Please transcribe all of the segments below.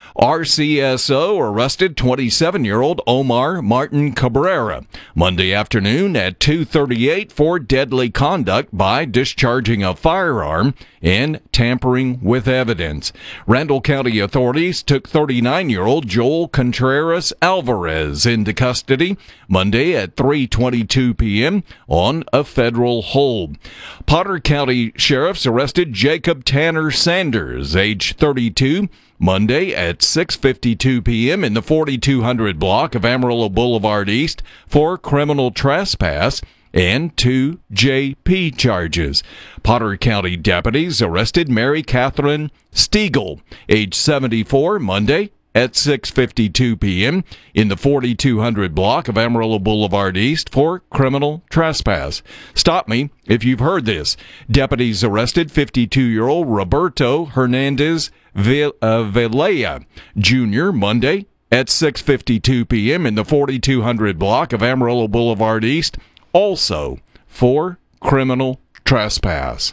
RCSO arrested 27-year-old Omar Martin Cabrera Monday afternoon at 2:38 for deadly conduct by discharging a firearm and tampering with evidence. Randall County authorities took 39-year-old Joel Contreras Alvarez into custody Monday at 3:22 p.m. on a federal hold. Potter County sheriffs arrested Jacob Tanner Sanders, age 32, Monday at 6:52 p.m. in the 4200 block of Amarillo Boulevard East for criminal trespass and 2 JP charges. Potter County deputies arrested Mary Catherine Stiegel, age 74, Monday at 6:52 p.m. in the 4200 block of Amarillo Boulevard East for criminal trespass. Stop me if you've heard this. Deputies arrested 52-year-old Roberto Hernandez Velea Jr. Monday at 6:52 p.m. in the 4200 block of Amarillo Boulevard East, also for criminal trespass.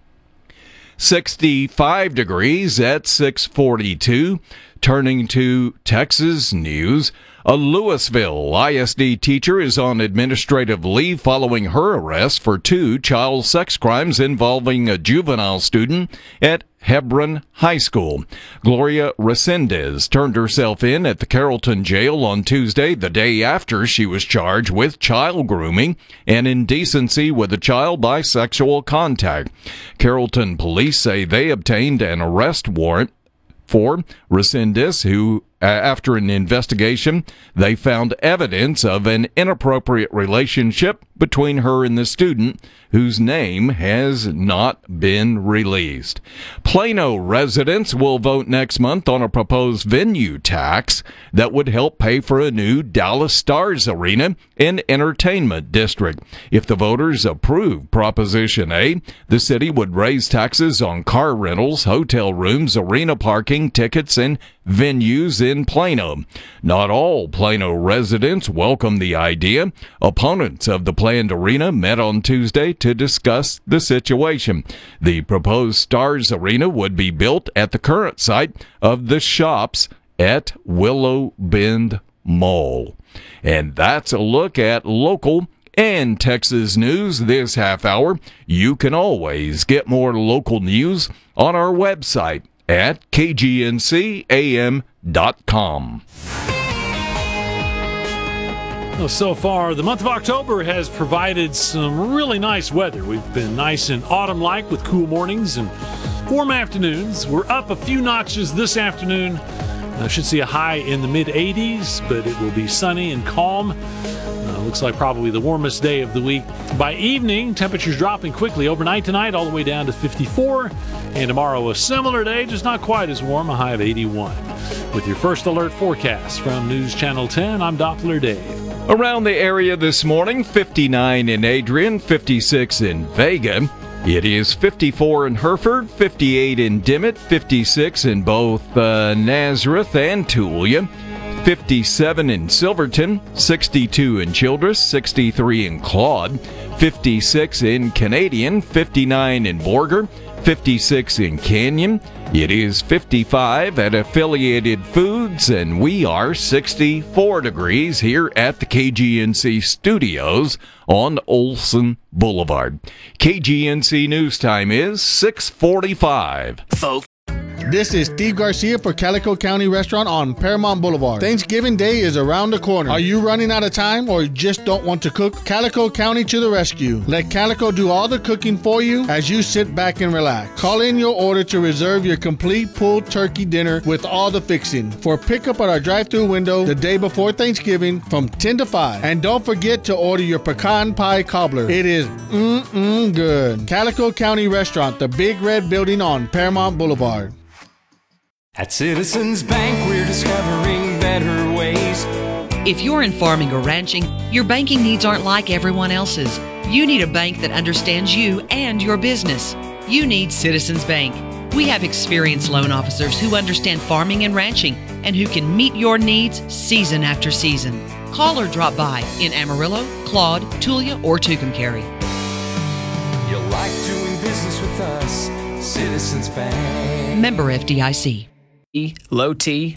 65 degrees at 6:42. Turning to Texas news, a Louisville ISD teacher is on administrative leave following her arrest for 2 child sex crimes involving a juvenile student at Hebron High School. Gloria Resendez turned herself in at the Carrollton jail on Tuesday, the day after she was charged with child grooming and indecency with a child by sexual contact. Carrollton police say they obtained an arrest warrant for Resendez, who, after an investigation, they found evidence of an inappropriate relationship between her and the student, whose name has not been released. Plano residents will vote next month on a proposed venue tax that would help pay for a new Dallas Stars arena and entertainment district. If the voters approve Proposition A, the city would raise taxes on car rentals, hotel rooms, arena parking, tickets, and venues in Plano. Not all Plano residents welcome the idea. Opponents of the planned arena met on Tuesday to discuss the situation. The proposed Stars Arena would be built at the current site of the Shops at Willow Bend Mall. And that's a look at local and Texas news this half hour. You can always get more local news on our website at kgncam.com. Well, so far, the month of October has provided some really nice weather. We've been nice and autumn-like with cool mornings and warm afternoons. We're up a few notches this afternoon. Should see a high in the mid-80s, but it will be sunny and calm. Looks like probably the warmest day of the week. By evening, temperatures dropping quickly overnight tonight, all the way down to 54. And tomorrow, a similar day, just not quite as warm, a high of 81. With your first alert forecast from News Channel 10, I'm Doppler Dave. Around the area this morning, 59 in Adrian, 56 in Vega. It is 54 in Hereford, 58 in Dimmitt, 56 in both Nazareth and Tulia, 57 in Silverton, 62 in Childress, 63 in Claude, 56 in Canadian, 59 in Borger, 56 in Canyon. It is 55 at Affiliated Foods, and we are 64 degrees here at the KGNC studios on Olson Boulevard. KGNC News Time is 6:45. Folks. This is Steve Garcia for Calico County Restaurant on Paramount Boulevard. Thanksgiving Day is around the corner. Are you running out of time or just don't want to cook? Calico County to the rescue. Let Calico do all the cooking for you as you sit back and relax. Call in your order to reserve your complete pulled turkey dinner with all the fixing for pickup at our drive-thru window the day before Thanksgiving from 10 to 5. And don't forget to order your pecan pie cobbler. It is good. Calico County Restaurant, the Big Red Building on Paramount Boulevard. At Citizens Bank, we're discovering better ways. If you're in farming or ranching, your banking needs aren't like everyone else's. You need a bank that understands you and your business. You need Citizens Bank. We have experienced loan officers who understand farming and ranching and who can meet your needs season after season. Call or drop by in Amarillo, Claude, Tulia, or Tucumcari. You'll like doing business with us, Citizens Bank. Member FDIC. Low T,